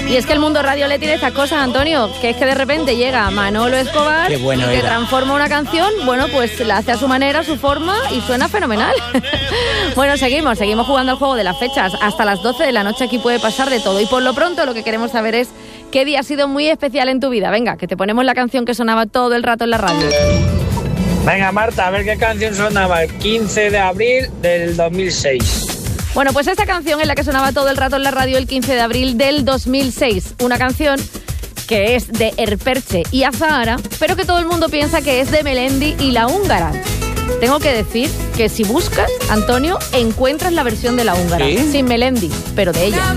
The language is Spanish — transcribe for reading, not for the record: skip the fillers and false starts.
Y es que el mundo radio le tiene estas cosas, Antonio, que es que de repente llega Manolo Escobar y te transforma una canción, bueno, pues la hace a su manera, a su forma y suena fenomenal. Bueno, seguimos jugando al juego de las fechas. Hasta las 12 de la noche aquí puede pasar de todo. Y por lo pronto lo que queremos saber es qué día ha sido muy especial en tu vida. Venga, que te ponemos la canción que sonaba todo el rato en la radio. Venga, Marta, a ver qué canción sonaba el 15 de abril del 2006. Bueno, pues esta canción es la que sonaba todo el rato en la radio el 15 de abril del 2006. Una canción que es de Erperche y Azahara, pero que todo el mundo piensa que es de Melendi y La Húngara. Tengo que decir que si buscas, Antonio, encuentras la versión de La Húngara, ¿sí? Sin Melendi, pero de ella.